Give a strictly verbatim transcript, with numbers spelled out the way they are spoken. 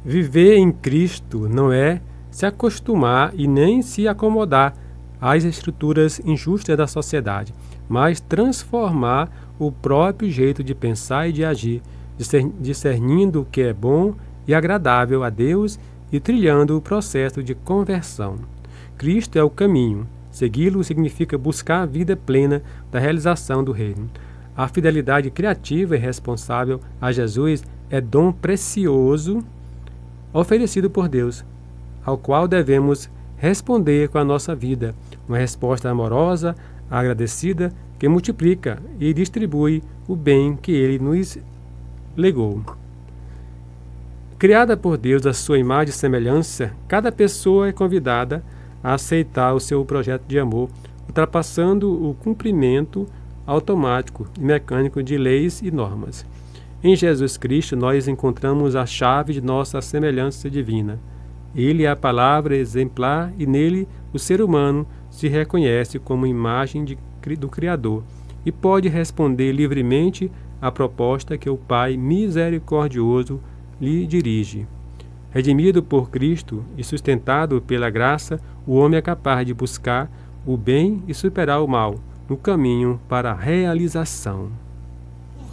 Viver em Cristo não é se acostumar e nem se acomodar às estruturas injustas da sociedade, mas transformar o próprio jeito de pensar e de agir, discernindo o que é bom e agradável a Deus e trilhando o processo de conversão. Cristo é o caminho. Segui-lo significa buscar a vida plena da realização do reino. A fidelidade criativa e responsável a Jesus é dom precioso oferecido por Deus, ao qual devemos responder com a nossa vida, uma resposta amorosa, agradecida, que multiplica e distribui o bem que Ele nos legou. Criada por Deus à sua imagem e semelhança, cada pessoa é convidada a aceitar o seu projeto de amor, ultrapassando o cumprimento automático e mecânico de leis e normas. Em Jesus Cristo, nós encontramos a chave de nossa semelhança divina. Ele é a palavra exemplar e nele o ser humano se reconhece como imagem de, do Criador e pode responder livremente à proposta que o Pai misericordioso lhe dirige. Redimido por Cristo e sustentado pela graça, o homem é capaz de buscar o bem e superar o mal no caminho para a realização.